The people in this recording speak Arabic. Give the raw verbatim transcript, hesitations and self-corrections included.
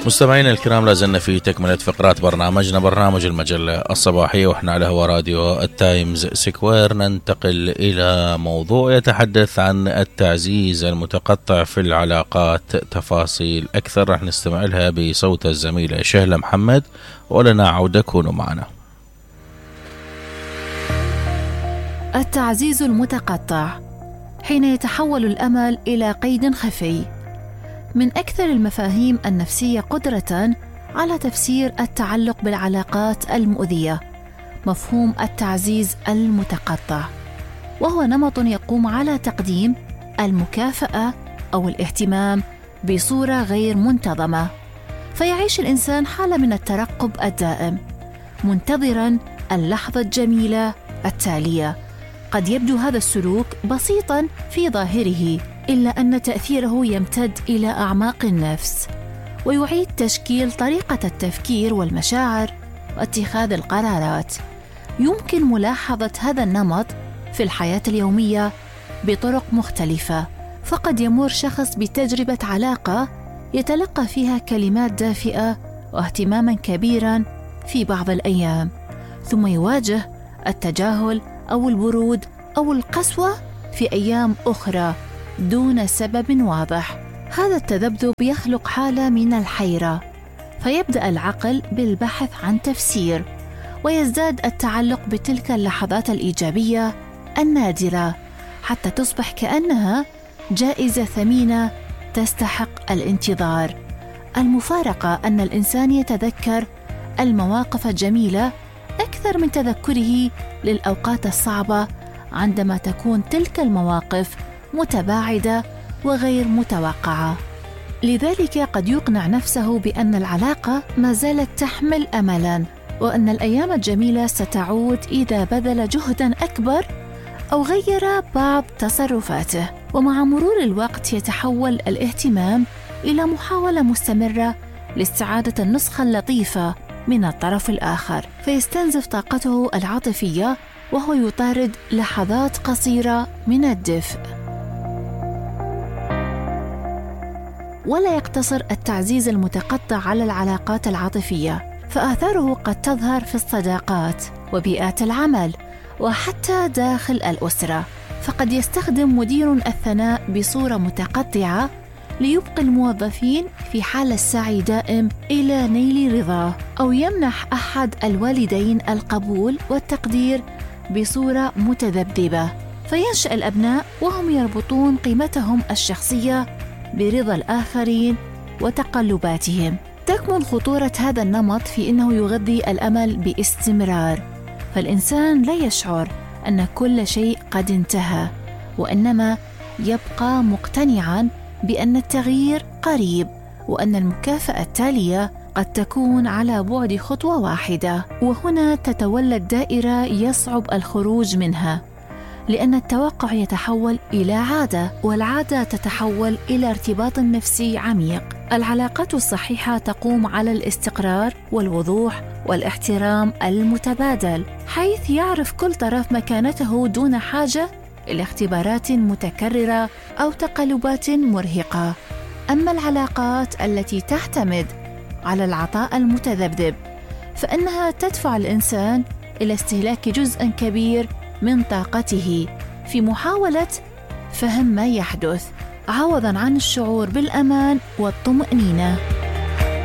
مستمعينا الكرام، لازلنا في تكملة فقرات برنامجنا برنامج المجلة الصباحية، وإحنا على هوا راديو التايمز سكوير. ننتقل إلى موضوع يتحدث عن التعزيز المتقطع في العلاقات. تفاصيل أكثر رح نستمع لها بصوت الزميلة شهلة محمد، ولنا عودة. كونوا معنا. التعزيز المتقطع حين يتحول الأمل إلى قيد خفي. من أكثر المفاهيم النفسية قدرة على تفسير التعلق بالعلاقات المؤذية مفهوم التعزيز المتقطع، وهو نمط يقوم على تقديم المكافأة أو الاهتمام بصورة غير منتظمة، فيعيش الإنسان حالة من الترقب الدائم منتظراً اللحظة الجميلة التالية. قد يبدو هذا السلوك بسيطاً في ظاهره، إلا أن تأثيره يمتد إلى أعماق النفس، ويعيد تشكيل طريقة التفكير والمشاعر واتخاذ القرارات. يمكن ملاحظة هذا النمط في الحياة اليومية بطرق مختلفة، فقد يمر شخص بتجربة علاقة يتلقى فيها كلمات دافئة واهتماماً كبيراً في بعض الأيام، ثم يواجه التجاهل أو البرود أو القسوة في أيام أخرى دون سبب واضح. هذا التذبذب يخلق حالة من الحيرة، فيبدأ العقل بالبحث عن تفسير، ويزداد التعلق بتلك اللحظات الإيجابية النادرة حتى تصبح كأنها جائزة ثمينة تستحق الانتظار. المفارقة أن الإنسان يتذكر المواقف الجميلة أكثر من تذكره للأوقات الصعبة، عندما تكون تلك المواقف متباعدة وغير متوقعة. لذلك قد يقنع نفسه بأن العلاقة ما زالت تحمل أملاً، وأن الأيام الجميلة ستعود إذا بذل جهداً أكبر أو غير بعض تصرفاته. ومع مرور الوقت يتحول الاهتمام إلى محاولة مستمرة لاستعادة النسخة اللطيفة من الطرف الآخر، فيستنزف طاقته العاطفية وهو يطارد لحظات قصيرة من الدفء. ولا يقتصر التعزيز المتقطع على العلاقات العاطفية، فآثاره قد تظهر في الصداقات وبيئات العمل وحتى داخل الأسرة. فقد يستخدم مدير الثناء بصورة متقطعة ليبقي الموظفين في حال السعي دائم إلى نيل رضاه، أو يمنح أحد الوالدين القبول والتقدير بصورة متذبذبة، فينشأ الأبناء وهم يربطون قيمتهم الشخصية برضا الآخرين وتقلباتهم. تكمن خطورة هذا النمط في أنه يغذي الأمل باستمرار، فالإنسان لا يشعر أن كل شيء قد انتهى، وإنما يبقى مقتنعاً بأن التغيير قريب، وأن المكافأة التالية قد تكون على بعد خطوة واحدة. وهنا تتولد دائرة يصعب الخروج منها، لأن التوقع يتحول إلى عادة، والعادة تتحول إلى ارتباط نفسي عميق. العلاقات الصحيحة تقوم على الاستقرار والوضوح والاحترام المتبادل، حيث يعرف كل طرف مكانته دون حاجة إلى اختبارات متكررة أو تقلبات مرهقة. أما العلاقات التي تعتمد على العطاء المتذبذب فإنها تدفع الإنسان إلى استهلاك جزء كبير من طاقته في محاولة فهم ما يحدث، عوضاً عن الشعور بالأمان والطمأنينة.